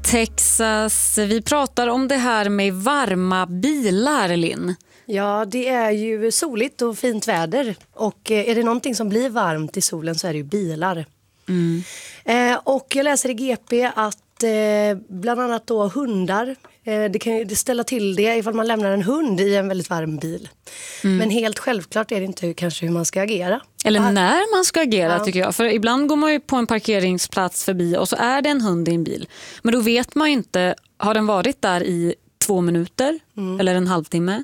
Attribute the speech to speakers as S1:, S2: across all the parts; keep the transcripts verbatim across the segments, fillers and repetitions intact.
S1: Texas. Vi pratar om det här med varma bilar, Linn.
S2: Ja, det är ju soligt och fint väder. Och är det någonting som blir varmt i solen så är det ju bilar.
S1: Mm.
S2: Eh, och jag läser i G P att eh, bland annat då hundar, eh, det kan ju ställa till det ifall man lämnar en hund i en väldigt varm bil. Mm. Men helt självklart är det inte kanske hur man ska agera.
S1: Eller ah. när man ska agera,
S2: ja.
S1: tycker jag. För ibland går man ju på en parkeringsplats förbi och så är det en hund i en bil. Men då vet man ju inte, har den varit där i två minuter mm. eller en halvtimme?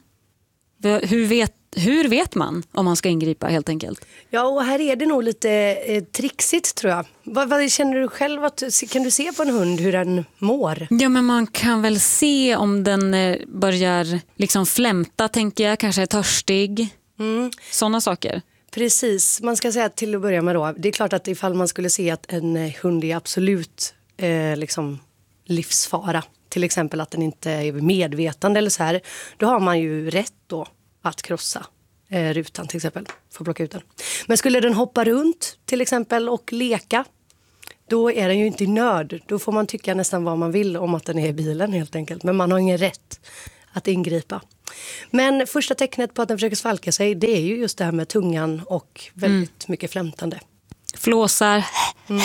S1: Hur vet, hur vet man om man ska ingripa helt enkelt?
S2: Ja, och här är det nog lite eh, trixigt tror jag. Vad, vad känner du själv? Att, kan du se på en hund hur den mår?
S1: Ja, men man kan väl se om den eh, börjar liksom flämta, tänker jag. Kanske är törstig. Mm. Sådana saker.
S2: Precis, man ska säga till att börja med då. Det är klart att ifall man skulle se att en hund är absolut eh, liksom livsfara. Till exempel att den inte är medvetande eller så här. Då har man ju rätt då att krossa eh, rutan till exempel. För att plocka ut den. Men skulle den hoppa runt till exempel och leka. Då är den ju inte i nöd. Då får man tycka nästan vad man vill om att den är i bilen helt enkelt. Men man har ingen rätt att ingripa. Men första tecknet på att den försöker svalka sig, det är ju just det här med tungan och väldigt mm. mycket flämtande.
S1: Flåsar.
S2: Mm.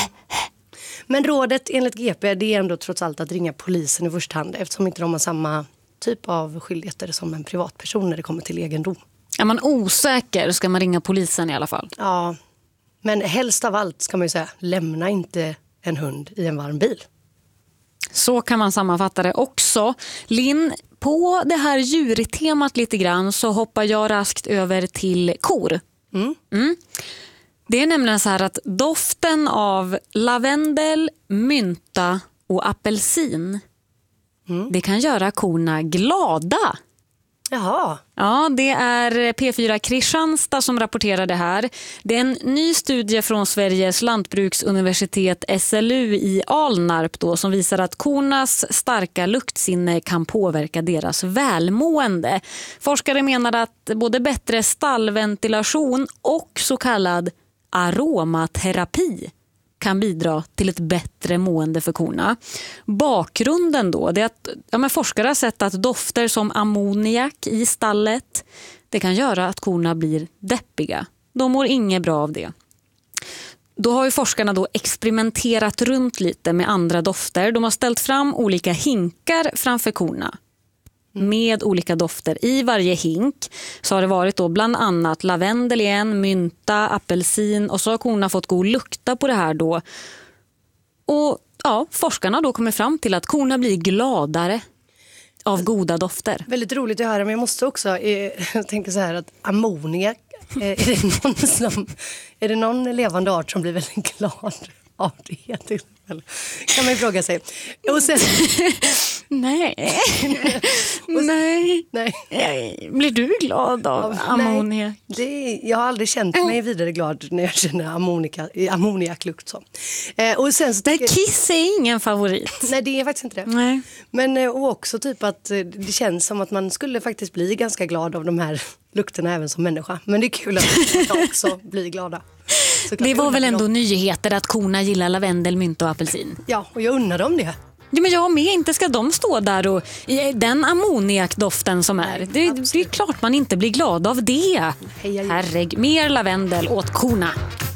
S2: Men rådet enligt G P, det är ändå trots allt att ringa polisen i första hand. Eftersom inte de har samma typ av skyldigheter som en privatperson när det kommer till egendom.
S1: Är man osäker ska man ringa polisen i alla fall.
S2: Ja, men helst av allt ska man ju säga, lämna inte en hund i en varm bil.
S1: Så kan man sammanfatta det också. Linn, på det här djurtemat lite grann så hoppar jag raskt över till kor. Mm. Mm. Det är nämligen så här att doften av lavendel, mynta och apelsin mm. det kan göra korna glada.
S2: Jaha.
S1: Ja, det är P fyra Kristianstad som rapporterar det här. Det är en ny studie från Sveriges lantbruksuniversitet S L U i Alnarp då, som visar att kornas starka luktsinne kan påverka deras välmående. Forskare menar att både bättre stallventilation och så kallad aromaterapi kan bidra till ett bättre mående för korna. Bakgrunden då, det är att ja, men forskare har sett att dofter som ammoniak i stallet, det kan göra att korna blir deppiga. De mår inget bra av det. Då har ju forskarna då experimenterat runt lite med andra dofter. De har ställt fram olika hinkar framför korna. Med olika dofter. I varje hink så har det varit då bland annat lavendel igen, mynta, apelsin, och så har korna fått gå och lukta på det här då. Och ja, forskarna då kommer fram till att korna blir gladare av goda dofter.
S2: Väldigt roligt att höra, men jag måste också eh, jag tänker så här att ammoniak, eh, är, det någon som, är det någon levande art som blir väldigt glad av det till exempel? Kan man ju fråga sig. Och sen...
S1: Nej. nej. nej. Blir du glad av ja, ammoniak?
S2: Det, jag har aldrig känt mig vidare glad när jag känner ammonika, ammoniaklukt. Så. Eh, och sen så
S1: det kiss är ingen favorit.
S2: Nej, det är faktiskt inte det.
S1: Nej.
S2: Men eh, och också typ att det känns som att man skulle faktiskt bli ganska glad av de här lukterna även som människa. Men det är kul att man också blir glada.
S1: Det var väl ändå nyheter att korna gillar lavendel, mynta och apelsin.
S2: Ja, och jag undrar dem det.
S1: Ja, men jag med, inte ska de stå där och i den ammoniakdoften som är. Det, det är klart man inte blir glad av det. Herregud, mer lavendel åt korna.